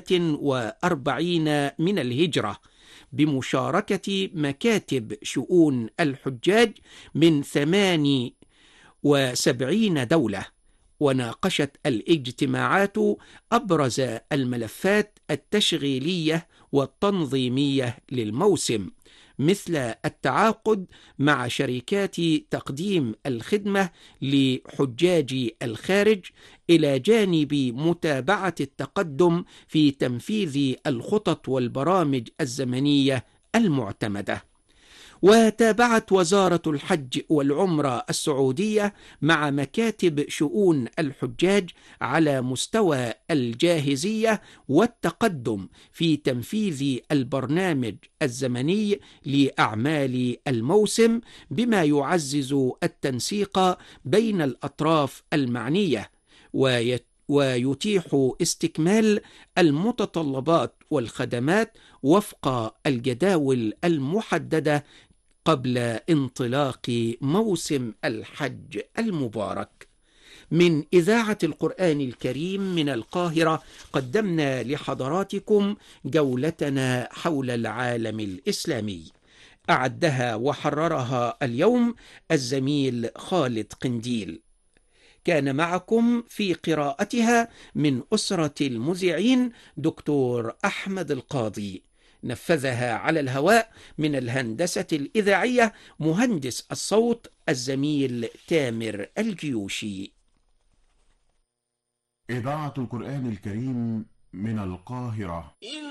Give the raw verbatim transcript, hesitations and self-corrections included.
وأربعين من الهجرة، بمشاركة مكاتب شؤون الحجاج من ثمان وسبعين دولة. وناقشت الاجتماعات أبرز الملفات التشغيلية والتنظيمية للموسم، مثل التعاقد مع شركات تقديم الخدمة لحجاج الخارج، إلى جانب متابعة التقدم في تنفيذ الخطط والبرامج الزمنية المعتمدة. وتابعت وزارة الحج والعمرة السعودية مع مكاتب شؤون الحجاج على مستوى الجاهزية والتقدم في تنفيذ البرنامج الزمني لأعمال الموسم، بما يعزز التنسيق بين الأطراف المعنية ويتيح استكمال المتطلبات والخدمات وفق الجداول المحددة قبل انطلاق موسم الحج المبارك. من إذاعة القرآن الكريم من القاهرة، قدمنا لحضراتكم جولتنا حول العالم الإسلامي. أعدها وحررها اليوم الزميل خالد قنديل. كان معكم في قراءتها من أسرة المذيعين دكتور أحمد القاضي. نفذها على الهواء من الهندسة الإذاعية مهندس الصوت الزميل تامر الجيوشي. إذاعة القرآن الكريم من القاهرة.